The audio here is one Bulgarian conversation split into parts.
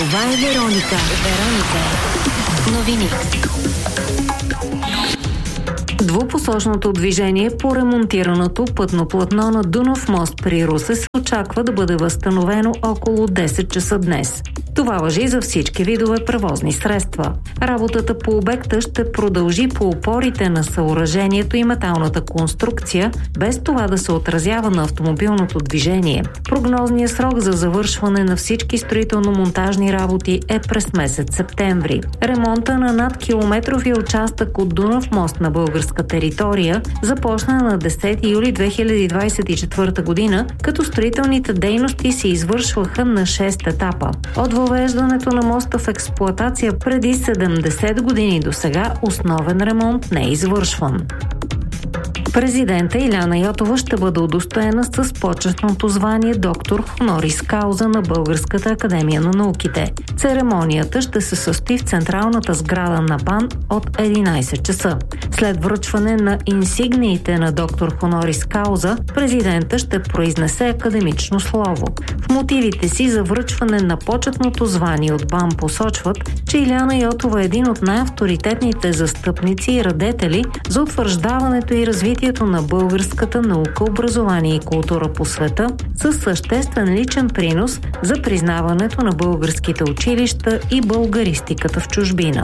Това е Вероника. Новини. Двупосочното движение по ремонтираното пътно платно на Дунав мост при Русе се очаква да бъде възстановено около 10 часа днес. Това важи за всички видове превозни средства. Работата по обекта ще продължи по опорите на съоръжението и металната конструкция, без това да се отразява на автомобилното движение. Прогнозният срок за завършване на всички строително-монтажни работи е през месец септември. Ремонта на надкилометровия участък от Дунав мост на българска територия започна на 10 юли 2024 година, като строителните дейности се извършваха на 6 етапа. От въвеждането на моста в експлоатация преди 70 години до сега основен ремонт не е извършван. Президента Иляна Йотова ще бъде удостоена с почетното звание доктор хонорис кауза на Българската академия на науките. Церемонията ще се състои в централната сграда на БАН от 11 часа. След връчване на инсигниите на доктор хонорис кауза, президента ще произнесе академично слово. В мотивите си за връчване на почетното звание от БАН посочват, че Иляна Йотова е един от най-авторитетните застъпници и радетели за утвърждаването и развитието на българската наука, образование и култура по света, със съществен личен принос за признаването на българските училища и българистиката в чужбина.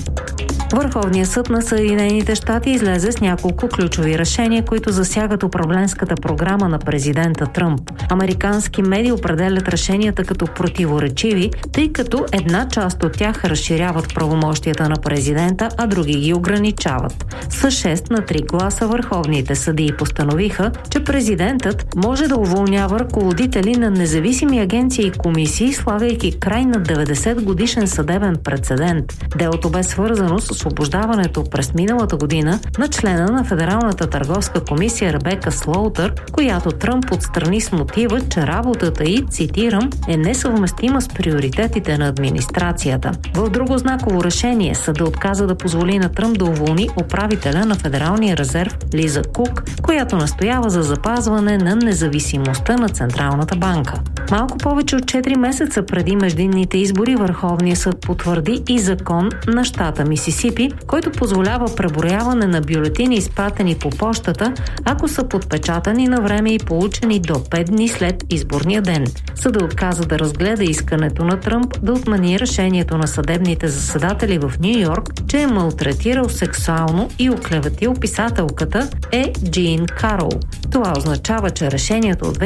Върховният съд на Съединените щати излезе с няколко ключови решения, които засягат управленската програма на президента Тръмп. Американски медии определят решенията като противоречиви, тъй като една част от тях разширяват правомощията на президента, а други ги ограничават. С 6 на 3 гласа върховните съдии постановиха, че президентът може да уволнява ръководители на независими агенции и комисии, слагайки край на 90-годишен съдебен прецедент. Делото бе свързано с освобождаването през миналата година на члена на Федералната търговска комисия Ребека Слоутър, която Тръмп отстрани с мотива, че работата й, цитирам, е несъвместима с приоритетите на администрацията. В друго знаково решение съда отказа да позволи на Тръмп да уволни управителя на Федералния резерв Лиза Кук, която настоява за запазване на независимостта на Централната банка. Малко повече от 4 месеца преди междинните избори Върховният съд потвърди и закон на щата Мисисипи, който позволява преброяване на бюлетини, изпратени по пощата, ако са подпечатани на време и получени до 5 дни след изборния ден. Съдът отказа да разгледа искането на Тръмп да отмени решението на съдебните заседатели в Ню Йорк, че е малтретирал сексуално и оклеветил писателката Джин Карол. Това означава, че решението от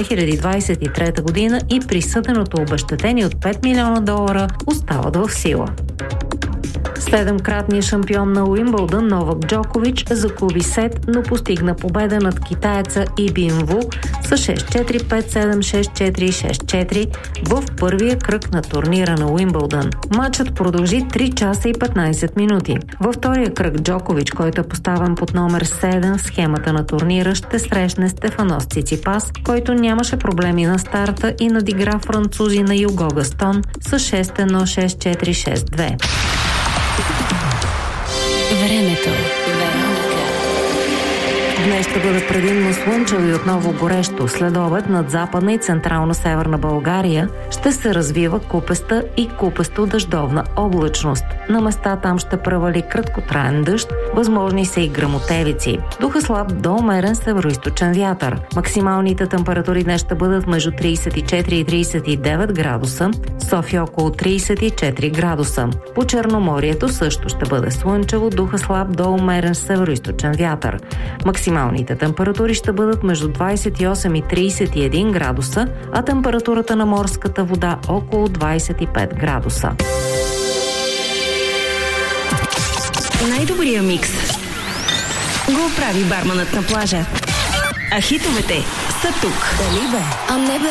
2023 година и присъденото обезщетение от $5 милиона остават в сила. Седемкратният шампион на Уимбълдън Новак Джокович загуби сет, но постигна победа над китаеца И Бин Ву с 6-4, 5-7, 6-4 и 6-4 в първия кръг на турнира на Уимбълдън. Матчът продължи 3 часа и 15 минути. Във втория кръг Джокович, който е поставен под номер 7 в схемата на турнира, ще срещне Стефанос Циципас, който нямаше проблеми на старта и надигра французи на Юго Гастон с 6-1, 6-4, 6-2. Времето. Днес ще бъде предимно слънчево и отново горещо. След обед над западна и централна северна България ще се развива купеста и купесто-дъждовна облачност. На места там ще превали краткотраен дъжд, възможни са и гръмотевици. Духа слаб до умерен североизточен вятър. Максималните температури днес ще бъдат между 34 и 39 градуса, София около 34 градуса. По Черноморието също ще бъде слънчево, духа слаб до умерен североизточен вятър. Максималните температури ще бъдат между 28 и 31 градуса, а температурата на морската вода около 25 градуса. Най-добрия микс го прави барманът на плажа. А хитовете са тук. Дали бе? А не бе.